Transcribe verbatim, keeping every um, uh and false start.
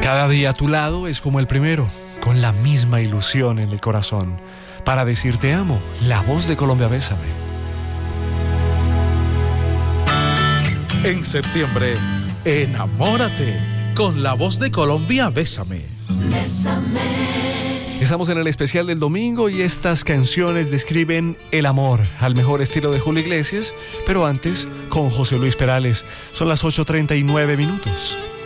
Cada día a tu lado es como el primero, con la misma ilusión en el corazón. Para decir te amo, la voz de Colombia, bésame. En septiembre, enamórate con la voz de Colombia, bésame. Bésame. Estamos en el especial del domingo y estas canciones describen el amor al mejor estilo de Julio Iglesias, pero antes con José Luis Perales. Son las ocho treinta y nueve minutos.